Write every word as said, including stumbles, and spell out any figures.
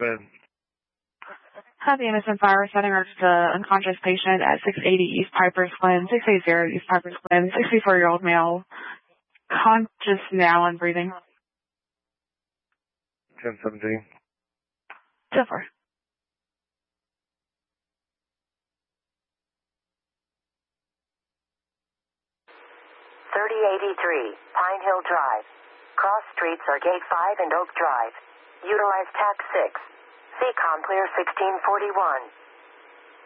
ahead. Have the innocent fire setting urged the unconscious patient at six eighty East Piper's Glen, six eighty East Piper's Glen, sixty-four-year-old male, conscious now and breathing. ten seventeen. So far. thirty eighty-three, Pine Hill Drive. Cross streets are Gate five and Oak Drive. Utilize Tax six. C COM clear sixteen forty-one.